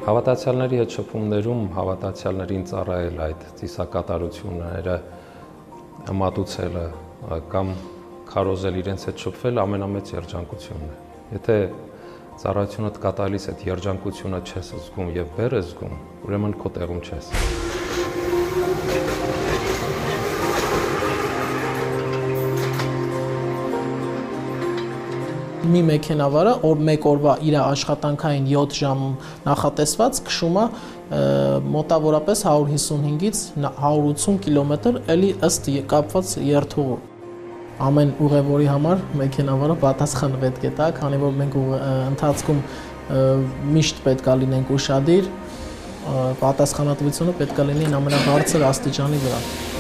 Հավատացյալների հետ շփումներում հավատացյալներին ծառայել այդ ծիսակատարությունները մատուցելը կամ քարոզել իրենց հետ շփվել ամենամեծ երջանկությունն է։ Եթե ծառայությունդ կատարելիս այդ երջանկությունը չես զգում եւ բեռ ես զգում, ուրեմն քո տեղում չես։ Մի մեքենավարը մեկ օրվա իր աշխատանքային 7 ժամ նախատեսված քշում է մոտավորապես 155-ից 180 կիլոմետր, էլի ըստ կապված երթուղու։ Ամեն ուղևորի համար մեքենավարը պատասխան պետք է տա, քանի որ մենք ընթացքում միշտ պետք է լինենք ուշադիր, պատասխանատվությունը պետք է լինի ամենաբարձր աստիճանի վրա։